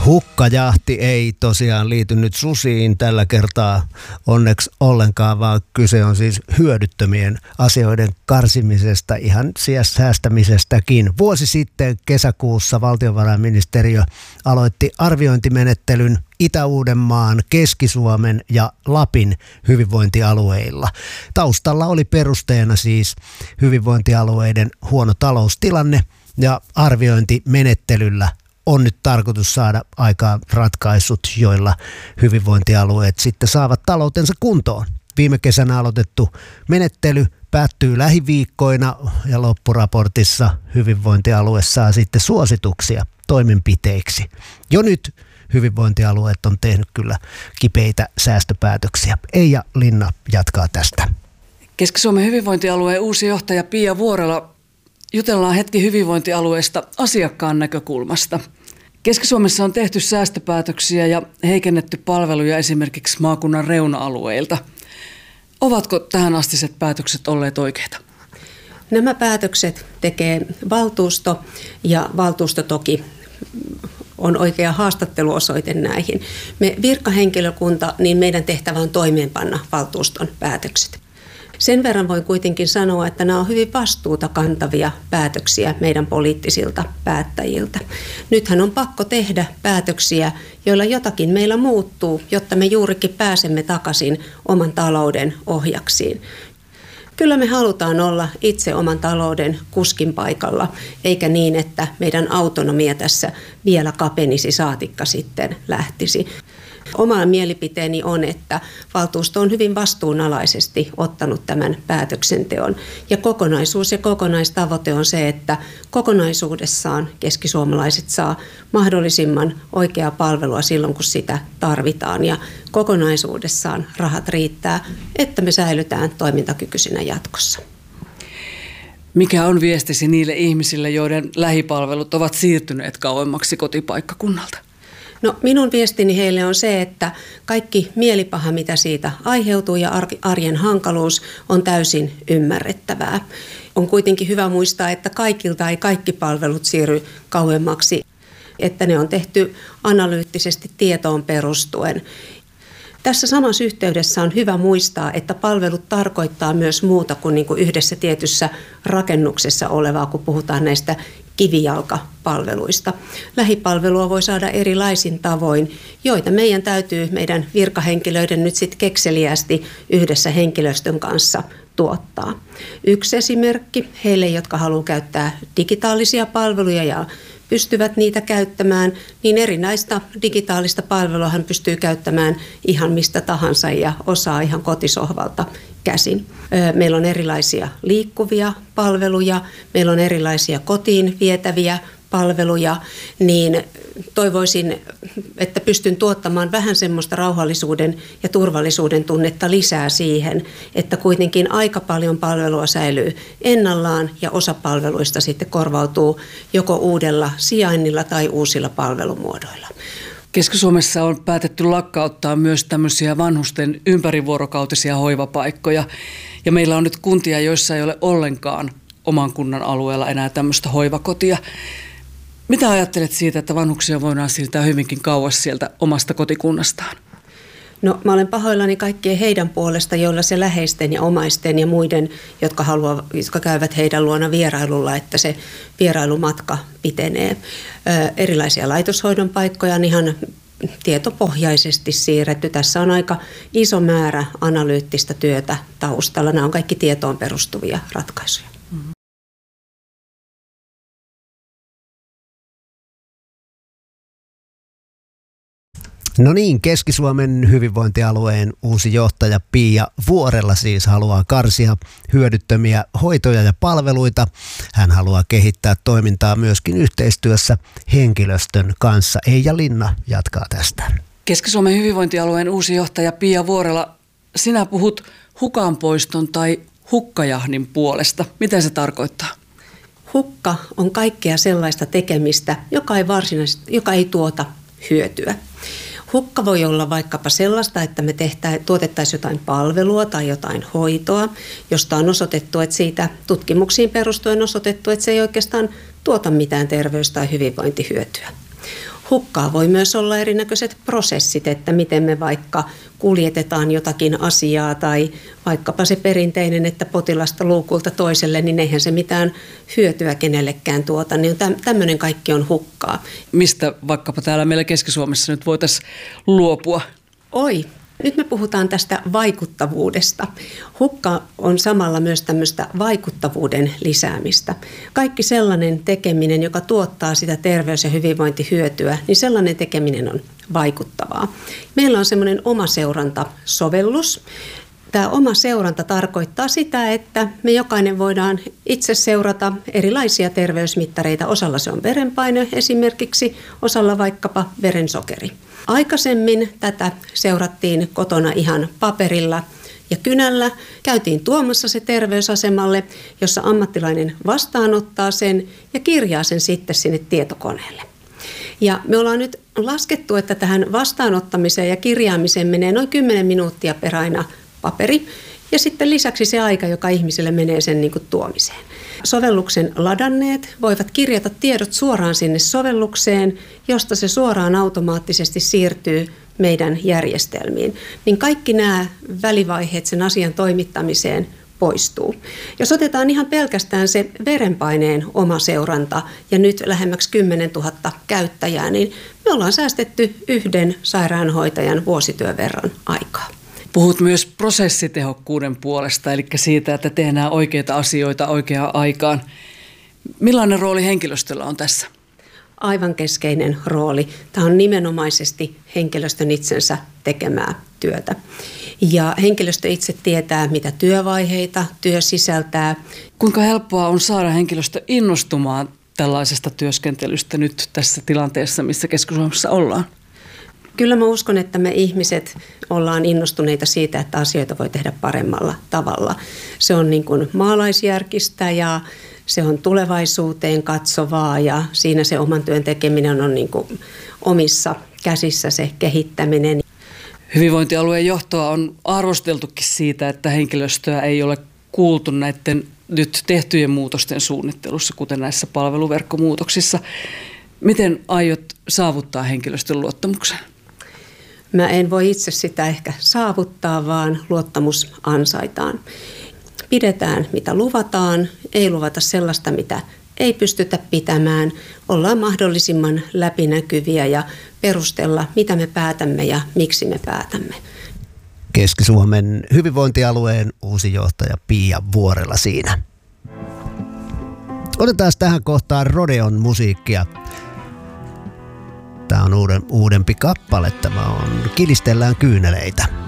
Hukkajahti ei tosiaan liity nyt susiin tällä kertaa onneksi ollenkaan, vaan kyse on siis hyödyttömien asioiden karsimisesta, ihan säästämisestäkin. Vuosi sitten kesäkuussa valtiovarainministeriö aloitti arviointimenettelyn Itä-Uudenmaan, Keski-Suomen ja Lapin hyvinvointialueilla. Taustalla oli perusteena siis hyvinvointialueiden huono taloustilanne ja arviointimenettelyllä on nyt tarkoitus saada aikaan ratkaisut, joilla hyvinvointialueet sitten saavat taloutensa kuntoon. Viime kesänä aloitettu menettely päättyy lähiviikkoina ja loppuraportissa hyvinvointialue saa sitten suosituksia toimenpiteiksi. Jo nyt hyvinvointialueet on tehnyt kyllä kipeitä säästöpäätöksiä. Eija Linna jatkaa tästä. Keski-Suomen hyvinvointialueen uusi johtaja Pia Vuorela. Jutellaan hetki hyvinvointialueesta asiakkaan näkökulmasta. Keski-Suomessa on tehty säästöpäätöksiä ja heikennetty palveluja esimerkiksi maakunnan reuna-alueilta. Ovatko tähän astiset päätökset olleet oikeita? Nämä päätökset tekee valtuusto ja valtuusto toki on oikea haastatteluosoite näihin. Me virkahenkilökunta, niin meidän tehtävä on toimeenpanna valtuuston päätökset. Sen verran voin kuitenkin sanoa, että nämä on hyvin vastuuta kantavia päätöksiä meidän poliittisilta päättäjiltä. Nythän on pakko tehdä päätöksiä, joilla jotakin meillä muuttuu, jotta me juurikin pääsemme takaisin oman talouden ohjaksiin. Kyllä me halutaan olla itse oman talouden kuskin paikalla, eikä niin, että meidän autonomia tässä vielä kapenisi saatikka sitten lähtisi. Oma mielipiteeni on, että valtuusto on hyvin vastuunalaisesti ottanut tämän päätöksenteon. Ja kokonaisuus ja kokonaistavoite on se, että kokonaisuudessaan keskisuomalaiset saa mahdollisimman oikeaa palvelua silloin, kun sitä tarvitaan. Ja kokonaisuudessaan rahat riittää, että me säilytään toimintakykyisinä jatkossa. Mikä on viestisi niille ihmisille, joiden lähipalvelut ovat siirtyneet kauemmaksi kotipaikkakunnalta? No, minun viestini heille on se, että kaikki mielipaha, mitä siitä aiheutuu ja arjen hankaluus on täysin ymmärrettävää. On kuitenkin hyvä muistaa, että kaikilta ei kaikki palvelut siirry kauemmaksi, että ne on tehty analyyttisesti tietoon perustuen. Tässä samassa yhteydessä on hyvä muistaa, että palvelut tarkoittaa myös muuta kuin yhdessä tietyssä rakennuksessa olevaa, kun puhutaan näistä kivijalkapalveluista. Lähipalvelua voi saada erilaisin tavoin, joita meidän virkahenkilöiden nyt sitten kekseliästi yhdessä henkilöstön kanssa tuottaa. Yksi esimerkki heille, jotka haluaa käyttää digitaalisia palveluja ja pystyvät niitä käyttämään, niin erinäistä digitaalista palvelua hän pystyy käyttämään ihan mistä tahansa ja osaa ihan kotisohvalta käsin. Meillä on erilaisia liikkuvia palveluja, meillä on erilaisia kotiin vietäviä palveluja, niin toivoisin, että pystyn tuottamaan vähän semmoista rauhallisuuden ja turvallisuuden tunnetta lisää siihen, että kuitenkin aika paljon palvelua säilyy ennallaan ja osa palveluista sitten korvautuu joko uudella sijainnilla tai uusilla palvelumuodoilla. Keski-Suomessa on päätetty lakkauttaa myös tämmöisiä vanhusten ympärivuorokautisia hoivapaikkoja. Ja meillä on nyt kuntia, joissa ei ole ollenkaan oman kunnan alueella enää tämmöistä hoivakotia. Mitä ajattelet siitä, että vanhuksia voidaan siirtää hyvinkin kauas sieltä omasta kotikunnastaan? No, mä olen pahoillani kaikkien heidän puolesta, joilla se läheisten ja omaisten ja muiden, jotka käyvät heidän luona vierailulla, että se vierailumatka pitenee. Erilaisia laitoshoidon paikkoja on ihan tietopohjaisesti siirretty. Tässä on aika iso määrä analyyttistä työtä taustalla. Nämä on kaikki tietoon perustuvia ratkaisuja. No niin, Keski-Suomen hyvinvointialueen uusi johtaja Pia Vuorela siis haluaa karsia hyödyttömiä hoitoja ja palveluita. Hän haluaa kehittää toimintaa myöskin yhteistyössä henkilöstön kanssa. Eija Linna jatkaa tästä. Keski-Suomen hyvinvointialueen uusi johtaja Pia Vuorela, sinä puhut hukanpoiston tai hukkajahdin puolesta. Mitä se tarkoittaa? Hukka on kaikkea sellaista tekemistä, joka ei tuota hyötyä. Hukka voi olla vaikkapa sellaista, että me tuotettaisiin jotain palvelua tai jotain hoitoa, josta on osoitettu, että siitä tutkimuksiin perustuen osoitettu, että se ei oikeastaan tuota mitään terveys- tai hyvinvointihyötyä. Hukkaa voi myös olla erinäköiset prosessit, että miten me vaikka kuljetetaan jotakin asiaa tai vaikkapa se perinteinen, että potilasta luukulta toiselle, niin eihän se mitään hyötyä kenellekään tuota, niin tämmöinen kaikki on hukkaa. Mistä vaikkapa täällä meillä Keski-Suomessa nyt voitaisiin luopua? Nyt me puhutaan tästä vaikuttavuudesta. Hukka on samalla myös tämmöistä vaikuttavuuden lisäämistä. Kaikki sellainen tekeminen, joka tuottaa sitä terveys- ja hyvinvointihyötyä, niin sellainen tekeminen on vaikuttavaa. Meillä on semmoinen oma seurantasovellus. Tämä oma seuranta tarkoittaa sitä, että me jokainen voidaan itse seurata erilaisia terveysmittareita. Osalla se on verenpaine esimerkiksi, osalla vaikkapa verensokeri. Aikaisemmin tätä seurattiin kotona ihan paperilla ja kynällä. Käytiin tuomassa se terveysasemalle, jossa ammattilainen vastaanottaa sen ja kirjaa sen sitten sinne tietokoneelle. Ja me ollaan nyt laskettu, että tähän vastaanottamiseen ja kirjaamiseen menee noin 10 minuuttia per aina paperi ja sitten lisäksi se aika, joka ihmiselle menee sen niin kuin tuomiseen. Sovelluksen ladanneet voivat kirjata tiedot suoraan sinne sovellukseen, josta se suoraan automaattisesti siirtyy meidän järjestelmiin. Niin kaikki nämä välivaiheet sen asian toimittamiseen poistuu. Jos otetaan ihan pelkästään se verenpaineen oma seuranta ja nyt lähemmäksi 10 000 käyttäjää, niin me ollaan säästetty 1 sairaanhoitajan vuosityön verran aikaa. Puhut myös prosessitehokkuuden puolesta, eli siitä, että tehdään oikeita asioita oikeaan aikaan. Millainen rooli henkilöstöllä on tässä? Aivan keskeinen rooli. Tämä on nimenomaisesti henkilöstön itsensä tekemää työtä. Ja henkilöstö itse tietää, mitä työvaiheita työ sisältää. Kuinka helppoa on saada henkilöstö innostumaan tällaisesta työskentelystä nyt tässä tilanteessa, missä Keski-Suomessa ollaan? Kyllä mä uskon, että me ihmiset ollaan innostuneita siitä, että asioita voi tehdä paremmalla tavalla. Se on niin kuin maalaisjärkistä ja se on tulevaisuuteen katsovaa ja siinä se oman työn tekeminen on niin kuin omissa käsissä se kehittäminen. Hyvinvointialueen johtoa on arvosteltukin siitä, että henkilöstöä ei ole kuultu näiden nyt tehtyjen muutosten suunnittelussa, kuten näissä palveluverkkomuutoksissa. Miten aiot saavuttaa henkilöstön luottamuksen? Mä en voi itse sitä ehkä saavuttaa, vaan luottamus ansaitaan. Pidetään mitä luvataan, ei luvata sellaista, mitä ei pystytä pitämään. Ollaan mahdollisimman läpinäkyviä ja perustella, mitä me päätämme ja miksi me päätämme. Keski-Suomen hyvinvointialueen uusi johtaja Pia Vuorela siinä. Otetaan tähän kohtaan Rodeon musiikkia. Tämä on uudempi kappale. Tämä on Kilistellään kyyneleitä.